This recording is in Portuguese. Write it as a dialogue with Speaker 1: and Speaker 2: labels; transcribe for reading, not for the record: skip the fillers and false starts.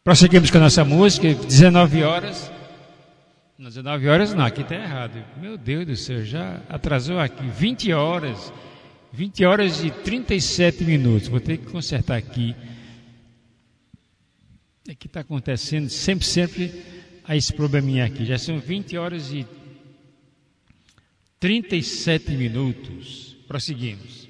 Speaker 1: Prosseguimos com a nossa música, 19 horas. Não, 19 horas não, aqui está errado. Meu Deus do céu, já atrasou aqui. 20 horas. 20 horas e 37 minutos. Vou ter que consertar aqui. É que está acontecendo sempre há esse probleminha aqui. Já são 20 horas e 37 minutos. Prosseguimos.